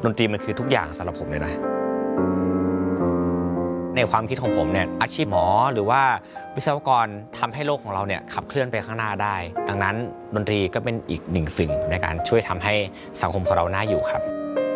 ดนตรีมันคือทุกอย่างสำหรับผมเลยนะในความคิดของผมเนี่ยอาชีพหมอหรือว่าวิศวกรทำให้โลกของเราเนี่ยขับเคลื่อนไปข้างหน้าได้ดังนั้นดนตรีก็เป็นอีกหนึ่งสิ่งในการช่วยทำให้สังคมของเราน่าอยู่ครับ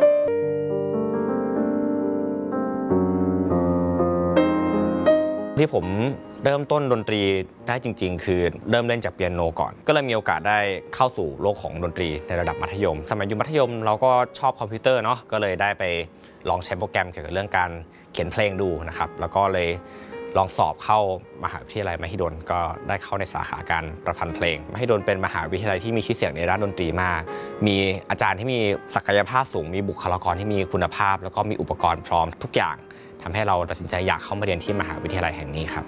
ที่ผมเริ่มต้นดนตรีได้จริงๆคือเริ่มเล่นจากเปียโนก่อนก็เลยมีโอกาสได้เข้าสู่โลกของดนตรีในระดับมัธยมสมัยอยู่มัธยมเราก็ชอบคอมพิวเตอร์เนาะก็เลยได้ไปลองใช้โปรแกรมเกี่ยวกับเรื่องการเขียนเพลงดูนะครับแล้วก็เลยลองสอบเข้ามหาวิทยาลัยมหิดลก็ได้เข้าในสาขาการประพันธ์เพลงมหิดลเป็นมหาวิทยาลัยที่มีชื่อเสียงในด้านดนตรีมากมีอาจารย์ที่มีศักยภาพสูงมีบุคลากรที่มีคุณภาพแล้วก็มีอุปกรณ์พร้อมทุกอย่างทำให้เราตัดสินใจอยากเข้ามาเรียนที่มหาวิทยาลัยแห่งนี้ครับ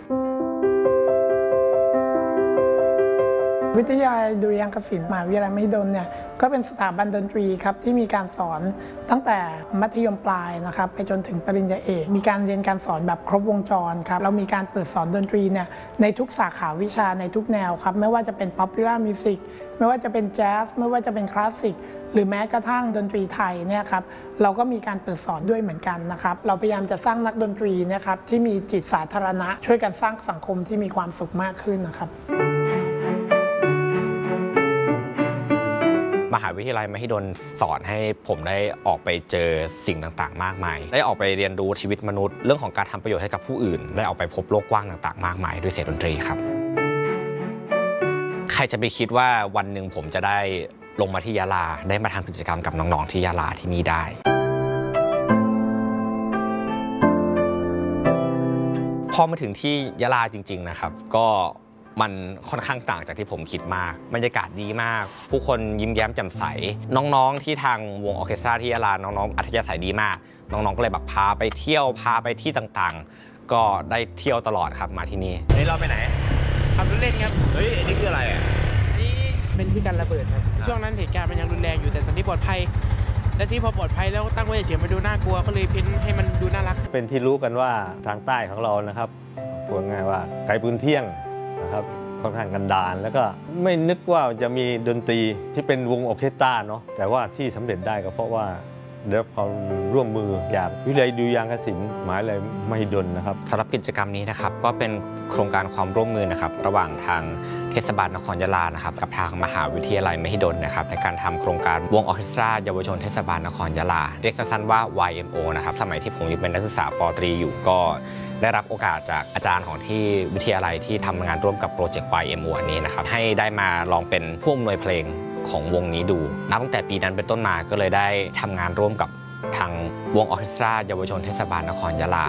วิทยาลัยดุริยางคศิลป์มหาวิทยาลัยมหิดลเนี่ยก็เป็นสถาบันดนตรีครับที่มีการสอนตั้งแต่มัธยมปลายนะครับไปจนถึงปริญญาเอกมีการเรียนการสอนแบบครบวงจรครับเรามีการเปิดสอนดนตรีเนี่ยในทุกสาขาวิชาในทุกแนวครับไม่ว่าจะเป็น Popular Music ไม่ว่าจะเป็นแจ๊สไม่ว่าจะเป็นคลาสสิกหรือแม้กระทั่งดนตรีไทยเนี่ยครับเราก็มีการเปิดสอนด้วยเหมือนกันนะครับเราพยายามจะสร้างนักดนตรีนะครับที่มีจิตสาธารณะช่วยกันสร้างสังคมที่มีความสุขมากขึ้นนะครับมหาวิทยาลัยมหิดลสอนให้ผมได้ออกไปเจอสิ่งต่างๆมากมายได้ออกไปเรียนรู้ชีวิตมนุษย์เรื่องของการทำประโยชน์ให้กับผู้อื่นได้ออกไปพบโลกกว้างต่างๆมากมายด้วยเสียงดนตรีครับใครจะไปคิดว่าวันหนึ่งผมจะได้ลงมาที่ยะลาได้มาทำกิจกรรมกับน้องๆที่ยะลาที่นี่ได้พอมาถึงที่ยะลาจริงๆนะครับก็มันค่อนข้างต่างจากที่ผมคิดมากบรรยากาศดีมากผู้คนยิ้มแย้มแจ่มใสน้องๆที่ทางวงออร์เคสตราที่ยะลาน้องๆอัธยาศัยดีมากน้องๆก็เลยแบบพาไปเที่ยวพาไปที่ต่างๆก็ได้เที่ยวตลอดครับมาที่นี่นี่เราไปไหนขับรถเล่นครับเฮ้ยอันนี้คืออะไรอ่ะอันนี้เป็นที่กันระเบิดครับช่วงนั้นเหตุการณ์มันยังรุนแรงอยู่แต่ตอนนี้ปลอดภัยและที่พอปลอดภัยแล้วตั้งไว้เฉยๆมาดูน่ากลัวก็เลยเพ้นให้มันดูน่ารักเป็นที่รู้กันว่าทางใต้ของเรานะครับพูดง่ายว่าไกลปืนเที่ยงนะครับค่อนข้างกันดารแล้วก็ไม่นึกว่าจะมีดนตรีที่เป็นวงออร์เคสตราเนาะแต่ว่าที่สำเร็จได้ก็เพราะว่าได้รับความร่วมมือจากวิทยาลัยดุริยางคศิลป์มหาวิทยาลัยมหิดลนะครับสำหรับกิจกรรมนี้นะครับก็เป็นโครงการความร่วมมือนะครับระหว่างทางเทศบาลนครยะลานะครับกับทางมหาวิทยาลัยมหิดลนะครับในการทำโครงการวงออร์เคสตราเยาวชนเทศบาลนครยะลาเรียกสั้นๆว่า YMO นะครับสมัยที่ผมยังเป็นนักศึกษาป.ตรีอยู่ก็ได้รับโอกาสจากอาจารย์ของที่วิทยาลัยที่ทำงานร่วมกับโปรเจกต์ YMO อันนี้นะครับให้ได้มาลองเป็นผู้อำนวยเพลงของวงนี้ดูนับตั้งแต่ปีนั้นเป็นต้นมาก็เลยได้ทำงานร่วมกับทางวงออร์เคสตราเยาวชนเทศบาลนครยะลา